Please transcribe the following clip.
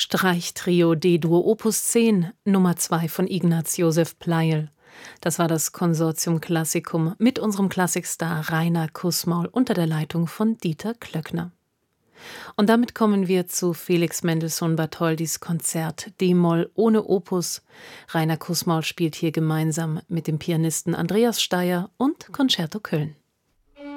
Streichtrio D-Dur Opus 10, Nummer 2 von Ignaz Josef Pleyel. Das war das Consortium Classicum mit unserem Klassikstar Rainer Kussmaul unter der Leitung von Dieter Klöckner. Und damit kommen wir zu Felix Mendelssohn Bartholdys Konzert D-Moll ohne Opus. Rainer Kussmaul spielt hier gemeinsam mit dem Pianisten Andreas Steier und Concerto Köln.